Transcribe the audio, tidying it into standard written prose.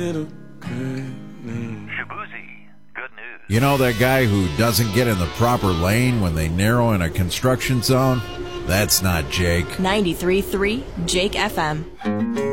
Shabuzi, good news. You know that guy who doesn't get in the proper lane when they narrow in a construction zone? That's not Jake. 93.3 Jake FM.